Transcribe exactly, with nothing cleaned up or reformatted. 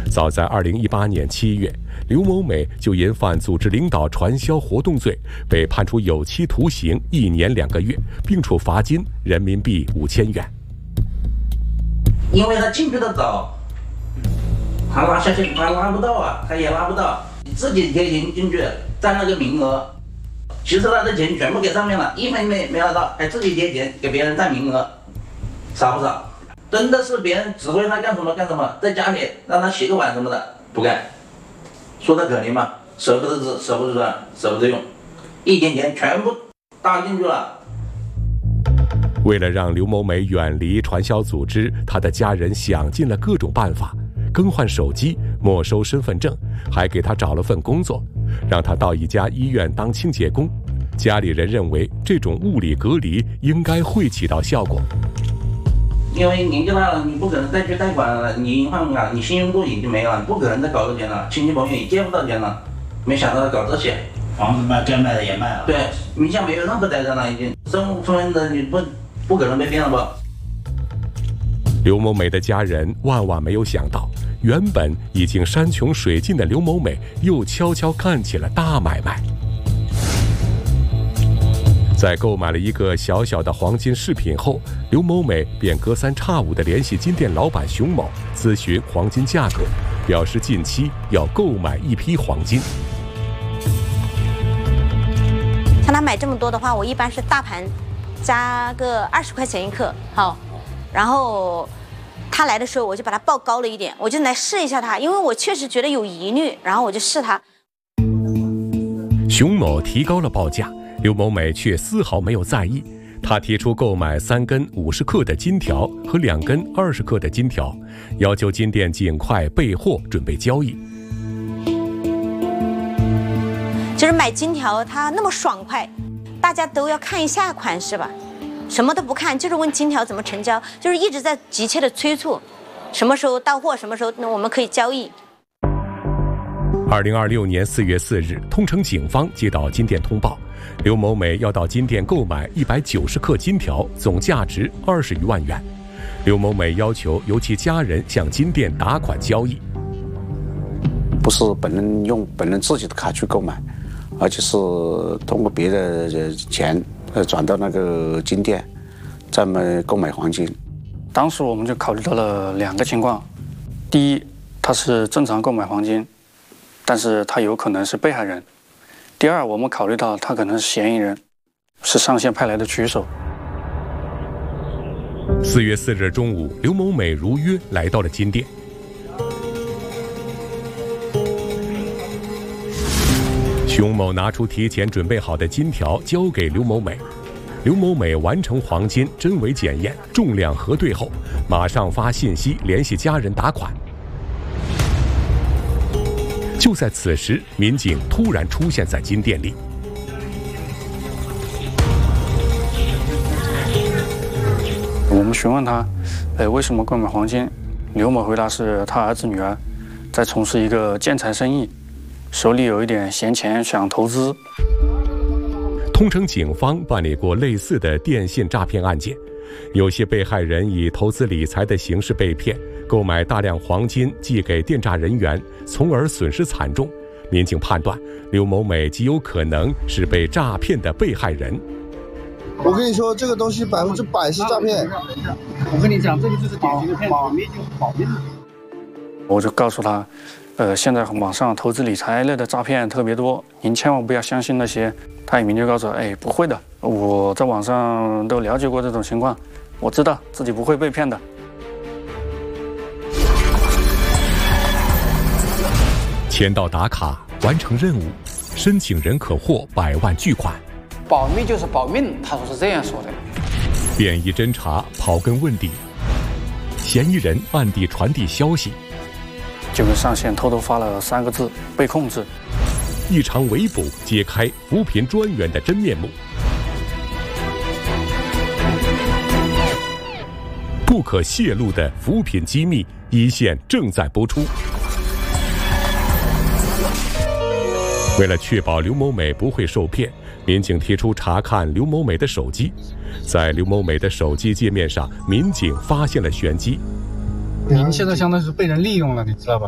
早在二零一八年七月，刘某美就因犯组织领导传销活动罪，被判处有期徒刑一年两个月，并处罚金人民币五千元。 因为他进去的早，他拉下去，他拉不到啊，他也拉不到，自己贴钱进去占了个名额，其实他的钱全部给上面了，一分没没拿到，还自己贴钱给别人占名额，傻不傻？真的是别人指挥他干什么干什么，在家里让他洗个碗什么的不干，说的可怜吗？舍不得吃，舍不得穿，舍不得用，一点钱全部搭进去了。 为了让刘某美远离传销组织，她的家人想尽了各种办法，更换手机、没收身份证，还给她找了份工作，让她到一家医院当清洁工。家里人认为这种物理隔离应该会起到效果。 因为年纪大了，你不可能再去贷款了，你银行卡、你信用度已经没了，你不可能再搞这钱了，亲戚朋友也借不到钱了。没想到他搞这些， 房子卖，该卖的也卖了。 对，名下没有任何财产了，已经身无分的，你不不可能被骗了吧？ 刘某美的家人万万没有想到，原本已经山穷水尽的刘某美又悄悄干起了大买卖。在购买了一个小小的黄金饰品后，刘某美便隔三差五地联系金店老板熊某咨询黄金价格，表示近期要购买一批黄金。 像他买这么多的话，我一般是大盘加个二十块钱一克，好，然后他来的时候我就把它报高了一点，我就来试一下它，因为我确实觉得有疑虑，然后我就试它。 熊某提高了报价，刘某美却丝毫没有在意。他提出购买三根五十克的金条和两根二十克的金条，要求金店尽快备货，准备交易。 就是买金条，它那么爽快，大家都要看一下款式吧，什么都不看，就是问金条怎么成交，就是一直在急切的催促，什么时候到货，什么时候我们可以交易。 二零二六年四月四日，通城警方接到金店通报，刘某美要到金店购买一百九十克金条，总价值二十余万元。刘某美要求由其家人向金店打款交易， 不是本人用本人自己的卡去购买，而且是通过别的钱呃转到那个金店，再买购买黄金。 当时我们就考虑到了两个情况：第一，他是正常购买黄金，但是他有可能是被害人；第二，我们考虑到他可能是嫌疑人，是上线派来的狙手。 四月四日中午，刘某美如约来到了金店。熊某拿出提前准备好的金条交给刘某美，刘某美完成黄金真伪检验、重量核对后，马上发信息联系家人打款。就在此时，民警突然出现在金店里。 我们询问他，呃，为什么购买黄金？刘某回答是他儿子女儿在从事一个建材生意，手里有一点闲钱想投资。 通城警方办理过类似的电信诈骗案件，有些被害人以投资理财的形式被骗，购买大量黄金寄给电诈人员，从而损失惨重。民警判断，刘某美极有可能是被诈骗的被害人。 我跟你说，这个东西百分之百是诈骗。 我跟你讲，这个就是典型的骗子，保密就是保密。 我就告诉他，呃，现在网上投资理财类的诈骗特别多，您千万不要相信那些。他一明就告诉我，哎，不会的，我在网上都了解过这种情况，我知道自己不会被骗的。 签到打卡，完成任务，申请人可获百万巨款。 保密就是保命，他说是这样说的。 便衣侦查，刨根问底，嫌疑人暗地传递消息， 就跟上线偷偷发了三个字：被控制。 一场围捕揭开扶贫专员的真面目。不可泄露的扶贫机密，一线正在播出。为了确保刘某美不会受骗，民警提出查看刘某美的手机。在刘某美的手机界面上，民警发现了玄机。 您现在相当于是被人利用了，你知道吧？